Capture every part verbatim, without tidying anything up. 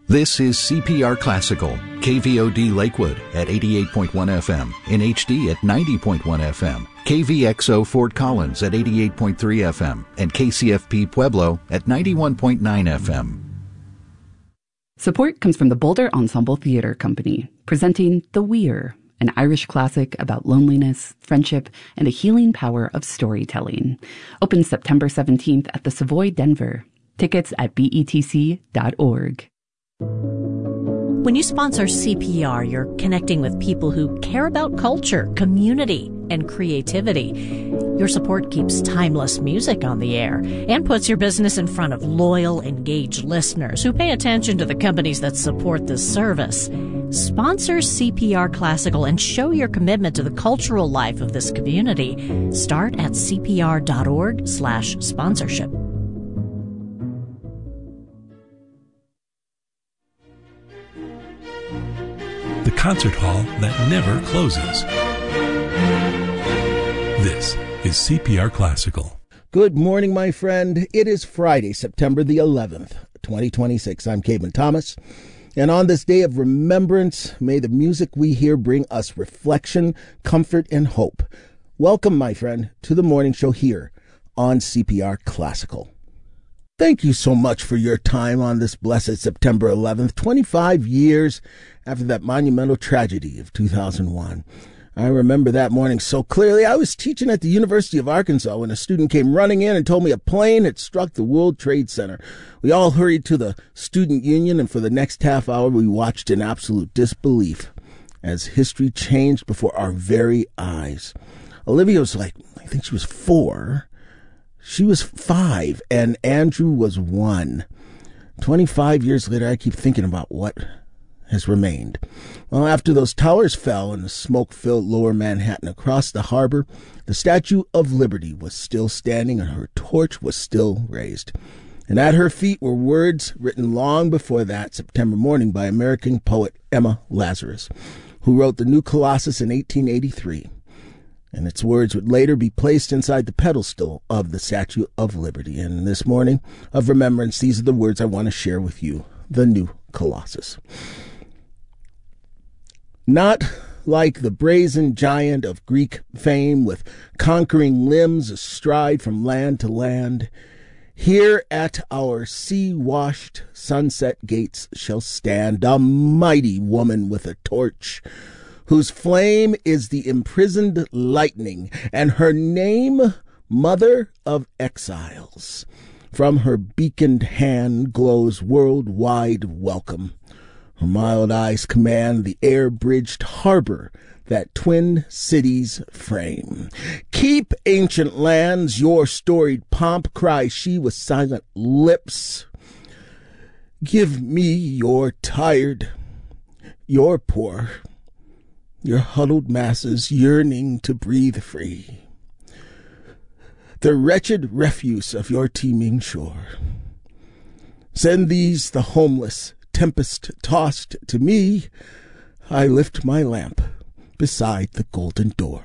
This is C P R Classical, K V O D Lakewood at eighty-eight point one F M, in H D at ninety point one F M, K V X O Fort Collins at eighty-eight point three F M, and K C F P Pueblo at ninety-one point nine F M. Support comes from the Boulder Ensemble Theatre Company, presenting The Weir, an Irish classic about loneliness, friendship, and the healing power of storytelling. Opens September seventeenth at the Savoy Denver. Tickets at B E T C dot org. When you sponsor C P R, you're connecting with people who care about culture, community, and creativity. Your support keeps timeless music on the air and puts your business in front of loyal, engaged listeners who pay attention to the companies that support this service. Sponsor C P R Classical and show your commitment to the cultural life of this community. Start at C P R dot org slash sponsorship. The concert hall that never closes. This is C P R Classical. Good morning, my friend. It is Friday, September the eleventh, twenty twenty-six. I'm Caven Thomas. And on this day of remembrance, may the music we hear bring us reflection, comfort, and hope. Welcome, my friend, to the morning show here on C P R Classical. Thank you so much for your time on this blessed September eleventh, twenty-five years after that monumental tragedy of two thousand one. I remember that morning so clearly. I was teaching at the University of Arkansas when a student came running in and told me a plane had struck the World Trade Center. We all hurried to the student union, and for the next half hour we watched in absolute disbelief as history changed before our very eyes. Olivia was like, I think she was four. She was five, and Andrew was one. Twenty-five years later, I keep thinking about what has remained. Well, after those towers fell in the smoke-filled lower Manhattan across the harbor, the Statue of Liberty was still standing and her torch was still raised. And at her feet were words written long before that September morning by American poet Emma Lazarus, who wrote The New Colossus in eighteen eighty-three. And its words would later be placed inside the pedestal of the Statue of Liberty. And this morning of remembrance, these are the words I want to share with you. The New Colossus. Not like the brazen giant of Greek fame with conquering limbs astride from land to land, here at our sea-washed sunset gates shall stand a mighty woman with a torch, whose flame is the imprisoned lightning, and her name, Mother of Exiles. From her beaconed hand glows worldwide welcome. Her mild eyes command the air-bridged harbor that twin cities frame. Keep, ancient lands, your storied pomp, cries she with silent lips. Give me your tired, your poor, your huddled masses yearning to breathe free, the wretched refuse of your teeming shore. Send these, the homeless, tempest-tossed, to me. I lift my lamp beside the golden door.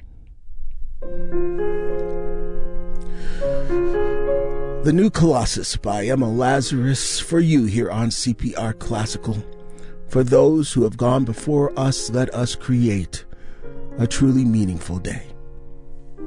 The New Colossus by Emma Lazarus for you here on C P R Classical. For those who have gone before us, let us create a truly meaningful day.